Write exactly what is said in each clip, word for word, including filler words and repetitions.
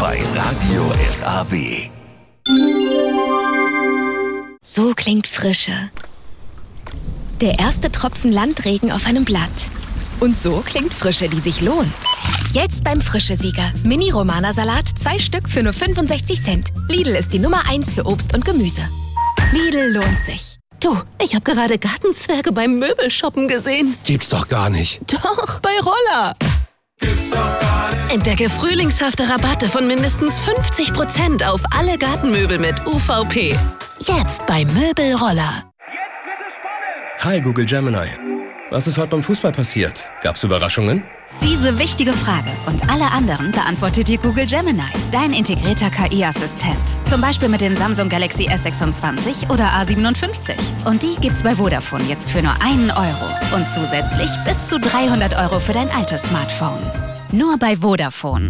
bei Radio S A W. So klingt Frische. Der erste Tropfen Landregen auf einem Blatt. Und so klingt Frische, die sich lohnt. Jetzt beim Frische-Sieger. Mini-Romana-Salat, zwei Stück für nur fünfundsechzig Cent. Lidl ist die Nummer eins für Obst und Gemüse. Lidl lohnt sich. Du, ich habe gerade Gartenzwerge beim Möbelshoppen gesehen. Gibt's doch gar nicht. Doch, bei Roller. Gibt's doch gar nicht. Entdecke frühlingshafte Rabatte von mindestens fünfzig Prozent auf alle Gartenmöbel mit U V P. Jetzt bei Möbel Roller. Jetzt wird es spannend. Hi Google Gemini. Was ist heute beim Fußball passiert? Gab's Überraschungen? Diese wichtige Frage und alle anderen beantwortet dir Google Gemini, dein integrierter K I-Assistent. Zum Beispiel mit dem Samsung Galaxy S sechsundzwanzig oder A siebenundfünfzig. Und die gibt's bei Vodafone jetzt für nur einen Euro. Und zusätzlich bis zu dreihundert Euro für dein altes Smartphone. Nur bei Vodafone.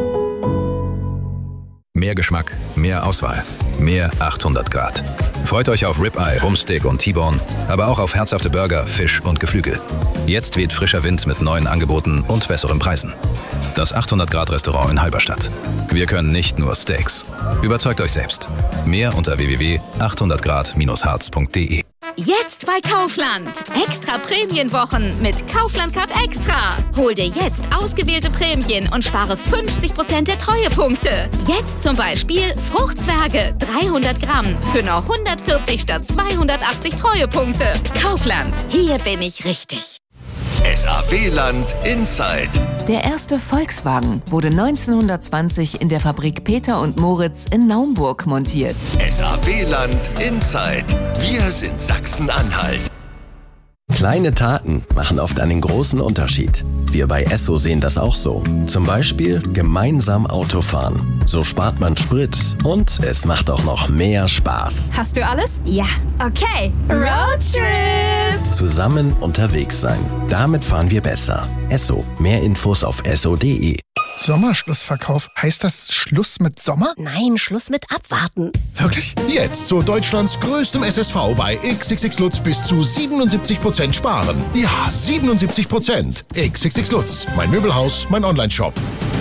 Mehr Geschmack, mehr Auswahl, mehr achthundert Grad. Freut euch auf Ribeye, Rumpsteak und T-Bone, aber auch auf herzhafte Burger, Fisch und Geflügel. Jetzt weht frischer Wind mit neuen Angeboten und besseren Preisen. Das achthundert Grad Restaurant in Halberstadt. Wir können nicht nur Steaks. Überzeugt euch selbst. Mehr unter w w w punkt achthundert grad harz punkt d e. Jetzt bei Kaufland. Extra Prämienwochen mit Kaufland Card Extra. Hol dir jetzt ausgewählte Prämien und spare fünfzig Prozent der Treuepunkte. Jetzt zum Beispiel Fruchtzwerge dreihundert Gramm für nur hundertvierzig statt zweihundertachtzig Treuepunkte. Kaufland. Hier bin ich richtig. S A W-Land Inside. Der erste Volkswagen wurde neunzehnhundertzwanzig in der Fabrik Peter und Moritz in Naumburg montiert. S A W-Land Inside. Wir sind Sachsen-Anhalt. Kleine Taten machen oft einen großen Unterschied. Wir bei Esso sehen das auch so. Zum Beispiel gemeinsam Autofahren. So spart man Sprit und es macht auch noch mehr Spaß. Hast du alles? Ja. Okay. Roadtrip! Zusammen unterwegs sein. Damit fahren wir besser. Esso. Mehr Infos auf esso punkt de. Sommerschlussverkauf. Heißt das Schluss mit Sommer? Nein, Schluss mit Abwarten. Wirklich? Jetzt zu Deutschlands größtem S S V bei X X X Lutz bis zu siebenundsiebzig Prozent sparen. Ja, siebenundsiebzig Prozent. X X X Lutz, mein Möbelhaus, mein Online-Shop.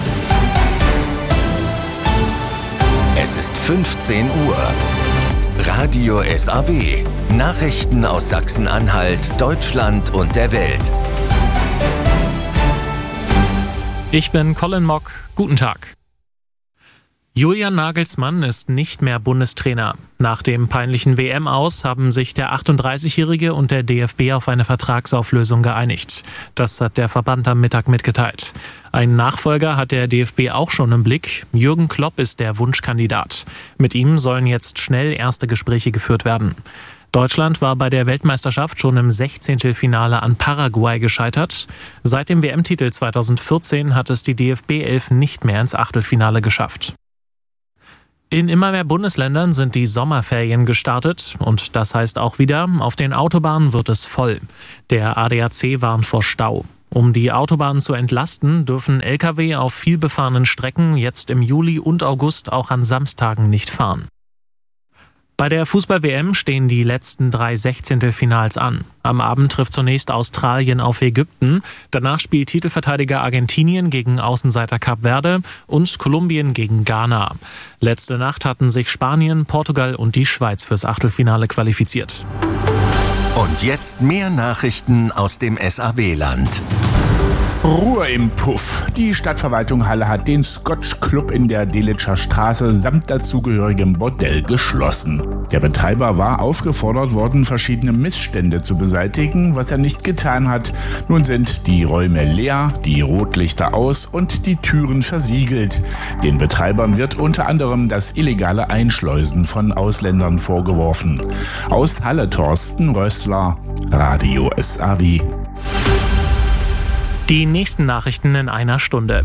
Es ist fünfzehn Uhr. Radio S A W. Nachrichten aus Sachsen-Anhalt, Deutschland und der Welt. Ich bin Colin Mock. Guten Tag. Julian Nagelsmann ist nicht mehr Bundestrainer. Nach dem peinlichen W M-Aus haben sich der achtunddreißigjährige und der D F B auf eine Vertragsauflösung geeinigt. Das hat der Verband am Mittag mitgeteilt. Einen Nachfolger hat der D F B auch schon im Blick. Jürgen Klopp ist der Wunschkandidat. Mit ihm sollen jetzt schnell erste Gespräche geführt werden. Deutschland war bei der Weltmeisterschaft schon im Sechzehntelfinale an Paraguay gescheitert. Seit dem W M-Titel zweitausendvierzehn hat es die D F B elf nicht mehr ins Achtelfinale geschafft. In immer mehr Bundesländern sind die Sommerferien gestartet und das heißt auch wieder, auf den Autobahnen wird es voll. Der A D A C warnt vor Stau. Um die Autobahnen zu entlasten, dürfen L K W auf vielbefahrenen Strecken jetzt im Juli und August auch an Samstagen nicht fahren. Bei der Fußball-W M stehen die letzten drei Sechzehntelfinals an. Am Abend trifft zunächst Australien auf Ägypten. Danach spielt Titelverteidiger Argentinien gegen Außenseiter Kap Verde und Kolumbien gegen Ghana. Letzte Nacht hatten sich Spanien, Portugal und die Schweiz fürs Achtelfinale qualifiziert. Und jetzt mehr Nachrichten aus dem S A W-Land. Ruhe im Puff. Die Stadtverwaltung Halle hat den Scotch Club in der Delitscher Straße samt dazugehörigem Bordell geschlossen. Der Betreiber war aufgefordert worden, verschiedene Missstände zu beseitigen, was er nicht getan hat. Nun sind die Räume leer, die Rotlichter aus und die Türen versiegelt. Den Betreibern wird unter anderem das illegale Einschleusen von Ausländern vorgeworfen. Aus Halle Thorsten Rössler, Radio S A W. Die nächsten Nachrichten in einer Stunde.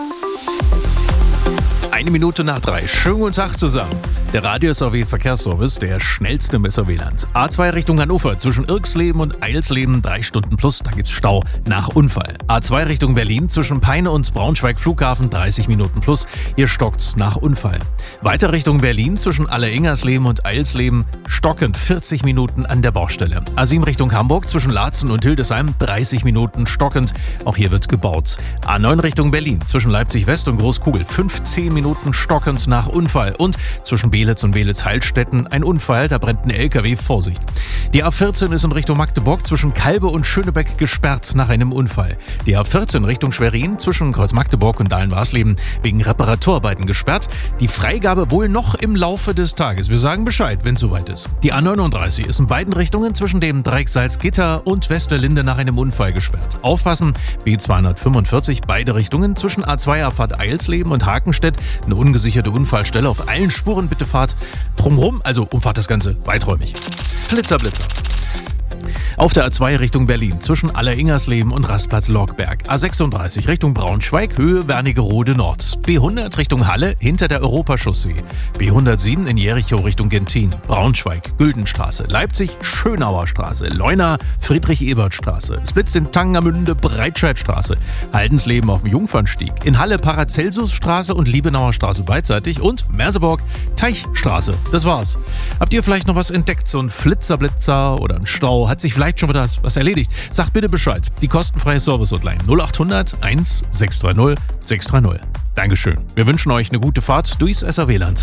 Eine Minute nach drei. Schönen guten Tag zusammen. Der Radio S A W Verkehrsservice, der schnellste im S A W-Land. A zwei Richtung Hannover zwischen Irksleben und Eilsleben, drei Stunden plus, da gibt's Stau nach Unfall. A zwei Richtung Berlin zwischen Peine und Braunschweig Flughafen, dreißig Minuten plus, hier stockt's nach Unfall. Weiter Richtung Berlin zwischen Alleringersleben und Eilsleben, stockend vierzig Minuten an der Baustelle. A sieben Richtung Hamburg zwischen Laatzen und Hildesheim, dreißig Minuten stockend, auch hier wird gebaut. A neun Richtung Berlin zwischen Leipzig West und Großkugel, fünfzehn Minuten Minuten stockend nach Unfall. Und zwischen Beelitz und Beelitz-Heilstätten ein Unfall, da brennt ein L K W, Vorsicht. Die A vierzehn ist in Richtung Magdeburg zwischen Kalbe und Schönebeck gesperrt nach einem Unfall. Die A vierzehn Richtung Schwerin zwischen Kreuz Magdeburg und Dahlen-Warsleben wegen Reparaturarbeiten gesperrt. Die Freigabe wohl noch im Laufe des Tages. Wir sagen Bescheid, wenn es soweit ist. Die A neununddreißig ist in beiden Richtungen zwischen dem Dreieck Salzgitter und Westerlinde nach einem Unfall gesperrt. Aufpassen, B zweihundertfünfundvierzig, beide Richtungen zwischen A zwei Abfahrt Eilsleben und Hakenstedt. Eine ungesicherte Unfallstelle auf allen Spuren, bitte fahrt drumrum, also umfahrt das Ganze weiträumig. Flitzer, Blitzer. Auf der A zwei Richtung Berlin zwischen Aller-Ingersleben und Rastplatz Logberg. A sechsunddreißig Richtung Braunschweig, Höhe Wernigerode Nord. B hundert Richtung Halle hinter der Europachaussee. B hundertsieben in Jerichow Richtung Gentin. Braunschweig, Güldenstraße. Leipzig, Schönauer Straße. Leuna, Friedrich-Ebert-Straße. Splitz in Tangermünde, Breitscheidstraße. Haldensleben auf dem Jungfernstieg. In Halle Paracelsusstraße und Liebenauer Straße beidseitig. Und Merseburg, Teichstraße. Das war's. Habt ihr vielleicht noch was entdeckt? So ein Flitzerblitzer oder ein Stau? Hat sich vielleicht schon wieder was erledigt? Sagt bitte Bescheid. Die kostenfreie Service-Hotline null achthundert eins sechs drei null sechs drei null. Dankeschön. Wir wünschen euch eine gute Fahrt durchs S A W-Land.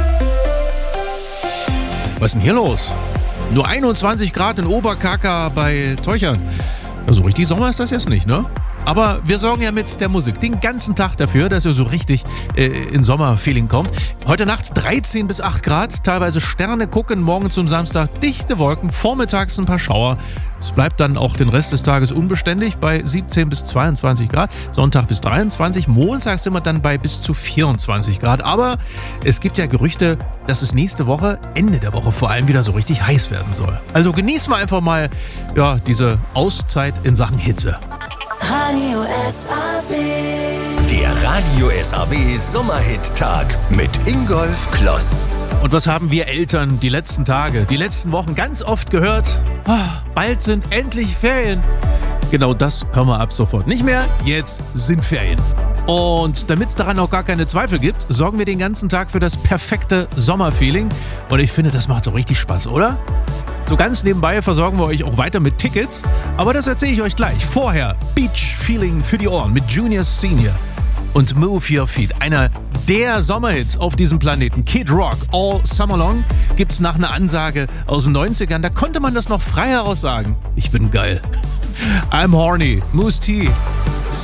Was ist denn hier los? Nur einundzwanzig Grad in Oberkaka bei Teuchern. Also richtig Sommer ist das jetzt nicht, ne? Aber wir sorgen ja mit der Musik den ganzen Tag dafür, dass ihr so richtig äh, in Sommerfeeling kommt. Heute Nacht dreizehn bis acht Grad, teilweise Sterne gucken, morgen zum Samstag dichte Wolken, vormittags ein paar Schauer. Es bleibt dann auch den Rest des Tages unbeständig bei siebzehn bis zweiundzwanzig Grad, Sonntag bis dreiundzwanzig, montags sind wir dann bei bis zu vierundzwanzig Grad. Aber es gibt ja Gerüchte, dass es nächste Woche, Ende der Woche vor allem wieder so richtig heiß werden soll. Also genießen wir einfach mal ja, diese Auszeit in Sachen Hitze. Radio S A W. Der Radio S A W Sommerhit-Tag mit Ingolf Kloss. Und was haben wir Eltern die letzten Tage, die letzten Wochen ganz oft gehört? Oh, bald sind endlich Ferien. Genau das hören wir ab sofort nicht mehr. Jetzt sind Ferien. Und damit es daran auch gar keine Zweifel gibt, sorgen wir den ganzen Tag für das perfekte Sommerfeeling. Und ich finde, das macht so richtig Spaß, oder? So ganz nebenbei versorgen wir euch auch weiter mit Tickets, aber das erzähle ich euch gleich. Vorher Beach Feeling für die Ohren mit Junior Senior und Move Your Feet. Einer der Sommerhits auf diesem Planeten. Kid Rock, All Summer Long, gibt's nach einer Ansage aus den neunzigern. Da konnte man das noch frei heraus sagen. Ich bin geil. I'm horny. Moose T.